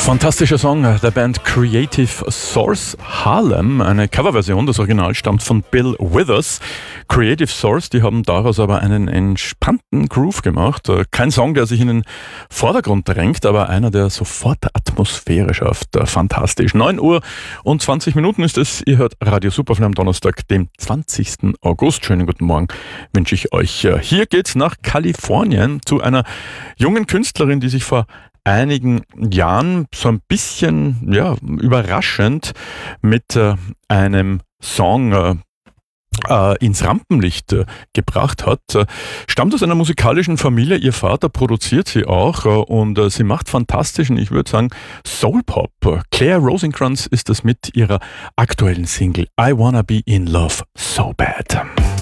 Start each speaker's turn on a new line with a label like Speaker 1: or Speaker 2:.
Speaker 1: Fantastischer Song der Band Creative Source Harlem. Eine Coverversion, das Original stammt von Bill Withers. Creative Source, die haben daraus aber einen entspannten Groove gemacht. Kein Song, der sich in den Vordergrund drängt, aber einer, der sofort Atmosphäre schafft. Fantastisch. 9 Uhr und 20 Minuten ist es. Ihr hört Radio Superfly am Donnerstag, dem 20. August. Schönen guten Morgen wünsche ich euch. Hier geht's nach Kalifornien zu einer jungen Künstlerin, die sich vor einigen Jahren so ein bisschen überraschend mit einem Song ins Rampenlicht gebracht hat. Stammt aus einer musikalischen Familie, ihr Vater produziert sie auch und sie macht fantastischen, ich würde sagen, Soul-Pop. Claire Rosencrantz ist das mit ihrer aktuellen Single I Wanna Be in Love So Bad.